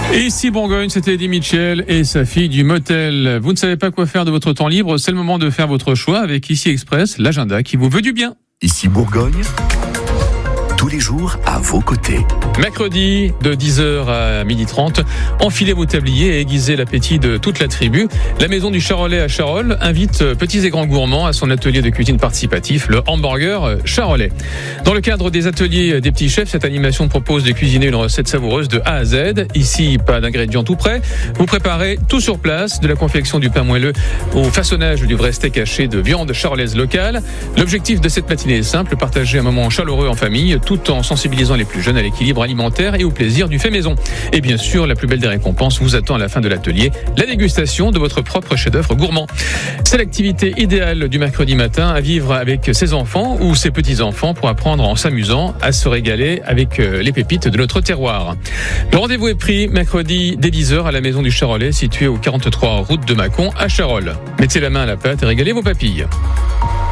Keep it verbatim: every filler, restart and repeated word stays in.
Et ici Bourgogne, c'était Eddie Mitchell et sa fille du motel. Vous ne savez pas quoi faire de votre temps libre, c'est le moment de faire votre choix avec Ici Express, l'agenda qui vous veut du bien. Ici Bourgogne, tous les jours à vos côtés. Mercredi de dix heures à midi trente, enfilez vos tabliers et aiguisez l'appétit de toute la tribu. La maison du Charolais à Charolles invite petits et grands gourmands à son atelier de cuisine participatif, le hamburger charolais. Dans le cadre des ateliers des petits chefs, cette animation propose de cuisiner une recette savoureuse de A à Z. Ici, pas d'ingrédients tout prêts. Vous préparez tout sur place, de la confection du pain moelleux au façonnage du vrai steak haché de viande charolaise locale. L'objectif de cette matinée est simple, partager un moment chaleureux en famille, tout en sensibilisant les plus jeunes à l'équilibre alimentaire et au plaisir du fait maison. Et bien sûr, la plus belle des récompenses vous attend à la fin de l'atelier, la dégustation de votre propre chef-d'œuvre gourmand. C'est l'activité idéale du mercredi matin à vivre avec ses enfants ou ses petits-enfants pour apprendre en s'amusant à se régaler avec les pépites de notre terroir. Le rendez-vous est pris mercredi dès dix heures à la maison du Charolais, située au quarante-trois route de Mâcon à Charolles. Mettez la main à la pâte et régalez vos papilles.